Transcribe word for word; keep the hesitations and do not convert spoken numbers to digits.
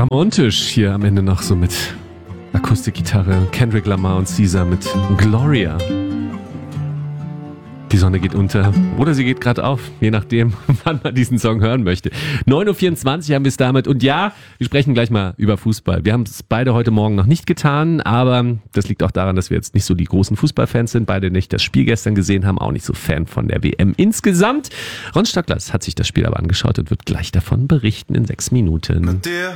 Ramon-Tisch hier am Ende noch so mit Akustikgitarre, Kendrick Lamar und Caesar mit Gloria. Die Sonne geht unter oder sie geht gerade auf, je nachdem, wann man diesen Song hören möchte. neun Uhr vierundzwanzig haben wir es damit. Und ja, wir sprechen gleich mal über Fußball. Wir haben es beide heute Morgen noch nicht getan, aber das liegt auch daran, dass wir jetzt nicht so die großen Fußballfans sind. Beide nicht das Spiel gestern gesehen haben, auch nicht so Fan von der W M insgesamt. Ron Stöckler hat sich das Spiel aber angeschaut und wird gleich davon berichten in sechs Minuten.